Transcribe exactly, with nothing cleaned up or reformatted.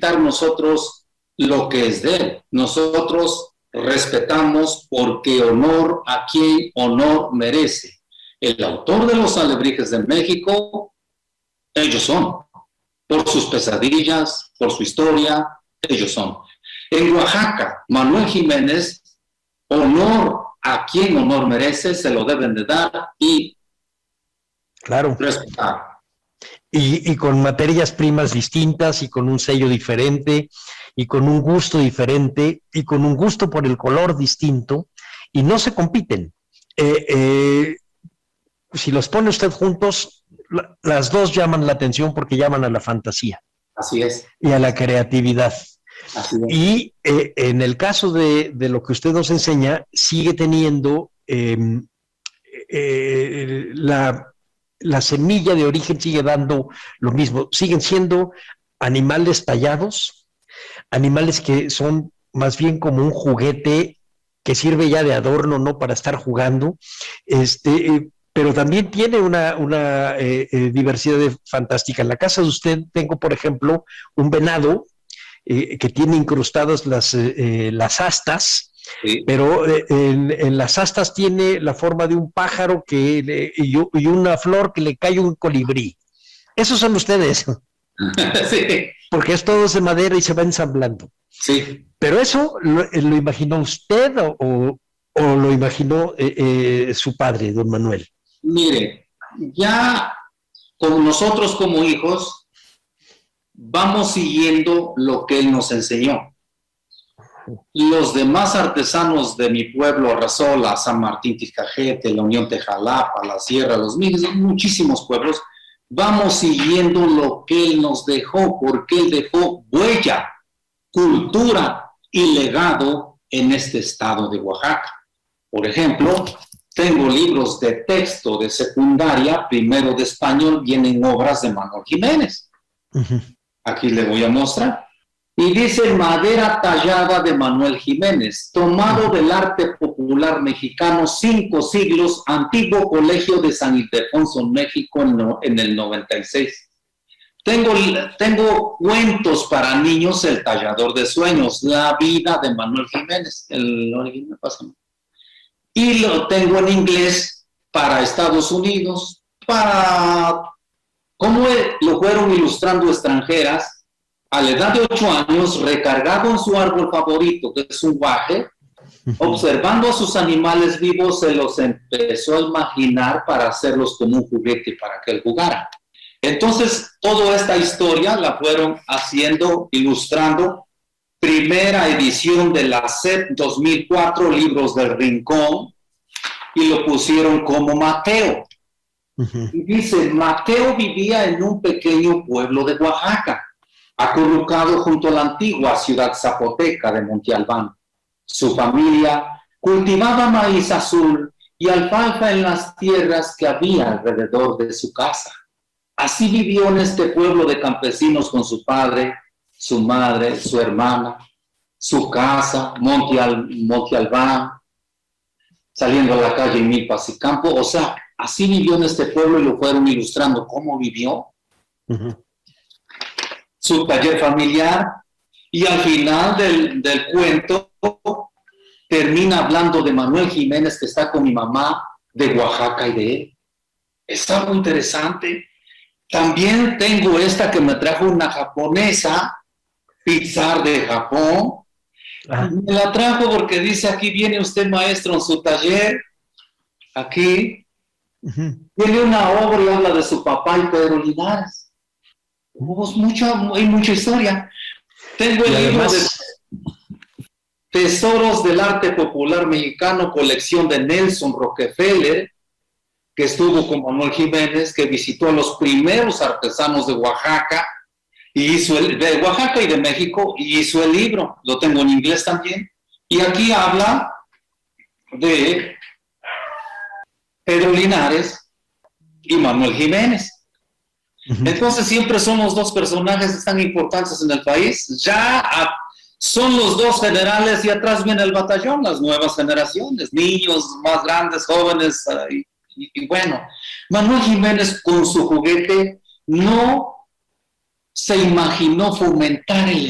quitar nosotros lo que es de él. Nosotros respetamos porque honor a quien honor merece. El autor de los Alebrijes de México, ellos son. Por sus pesadillas, por su historia, ellos son. En Oaxaca, Manuel Jiménez, honor a quien honor merece, se lo deben de dar y claro. respetar. Y, y con materias primas distintas y con un sello diferente y con un gusto diferente y con un gusto por el color distinto y no se compiten. Eh, eh, si los pone usted juntos, la, las dos llaman la atención porque llaman a la fantasía. Así es. Y a la creatividad. Así es. Y eh, en el caso de, de lo que usted nos enseña, sigue teniendo eh, eh, la... la semilla de origen sigue dando lo mismo, siguen siendo animales tallados, animales que son más bien como un juguete que sirve ya de adorno, no para estar jugando, este, eh, pero también tiene una, una eh, eh, diversidad de, fantástica. En la casa de usted tengo, por ejemplo, un venado eh, que tiene incrustadas las, eh, las astas. Sí. Pero eh, en, en las astas tiene la forma de un pájaro que le, y, y una flor que le cae un colibrí. Esos son ustedes. Sí. Porque es todo de madera y se va ensamblando. Sí. Pero eso lo, lo imaginó usted o, o, o lo imaginó eh, eh, su padre, don Manuel. Mire, ya con nosotros como hijos vamos siguiendo lo que él nos enseñó. Los demás artesanos de mi pueblo, Arrazola, San Martín Tizcajete, la Unión Tejalapa, la Sierra, los mismos, muchísimos pueblos, vamos siguiendo lo que él nos dejó, porque él dejó huella, cultura y legado en este estado de Oaxaca. Por ejemplo, tengo libros de texto de secundaria, primero de español, vienen obras de Manuel Jiménez. Uh-huh. Aquí le voy a mostrar. Y dice madera tallada de Manuel Jiménez, tomado del arte popular mexicano, cinco siglos, antiguo colegio de San Ildefonso, México, en el noventa y seis. Tengo, tengo cuentos para niños, El tallador de sueños, la vida de Manuel Jiménez, el original pasa. Y lo tengo en inglés para Estados Unidos, para cómo lo fueron ilustrando extranjeras. A la edad de ocho años, recargado en su árbol favorito, que es un guaje, observando a sus animales vivos, se los empezó a imaginar para hacerlos como un juguete para que él jugara. Entonces, toda esta historia la fueron haciendo, ilustrando. Primera edición de la S E P dos mil cuatro, Libros del Rincón, y lo pusieron como Mateo. Uh-huh. Y dice, Mateo vivía en un pequeño pueblo de Oaxaca, acurrucado junto a la antigua ciudad zapoteca de Monte Albán. Su familia cultivaba maíz azul y alfalfa en las tierras que había alrededor de su casa. Así vivió en este pueblo de campesinos con su padre, su madre, su hermana, su casa, Monte, Al- Monte Albán, saliendo a la calle en Milpas y Campo. O sea, así vivió en este pueblo y lo fueron ilustrando cómo vivió. Uh-huh. Su taller familiar, y al final del, del cuento termina hablando de Manuel Jiménez, que está con mi mamá, de Oaxaca y de él. Es algo interesante. También tengo esta que me trajo una japonesa, Pizar de Japón. Ah. Me la trajo porque dice, aquí viene usted maestro en su taller, aquí. Uh-huh. Tiene una obra y habla de su papá y Pedro Linares. Hubo mucha, hay mucha historia. Tengo el libro de Tesoros del Arte Popular Mexicano, colección de Nelson Rockefeller, que estuvo con Manuel Jiménez, que visitó a los primeros artesanos de Oaxaca, y hizo el, de Oaxaca y de México, y hizo el libro. Lo tengo en inglés también. Y aquí habla de Pedro Linares y Manuel Jiménez. Entonces siempre son los dos personajes tan importantes en el país. Ya a, son los dos generales y atrás viene el batallón, las nuevas generaciones, niños más grandes, jóvenes. Uh, y, y, y bueno, Manuel Jiménez con su juguete no se imaginó fomentar el